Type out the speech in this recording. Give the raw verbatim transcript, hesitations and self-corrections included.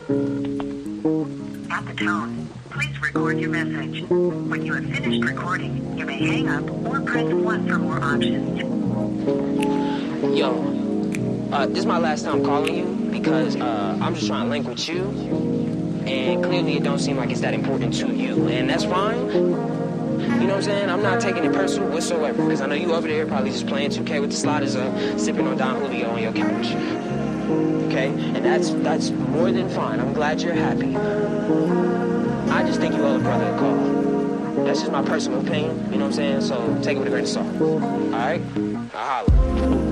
At the tone, please record your message. When you have finished recording, you may hang up or press one for more options. Yo, uh, this is my last time calling you because uh, I'm just trying to link with you, and clearly it don't seem like it's that important to you, and that's fine. You know what I'm saying? I'm not taking it personal whatsoever, because I know you over there probably just playing two K with the sliders up, sipping on Don Julio on your couch. Okay? And that's that's more than fine. I'm glad you're happy. I just think you owe a brother a call. That's just my personal opinion, you know what I'm saying? So take it with a grain of salt. Alright? I'll holler.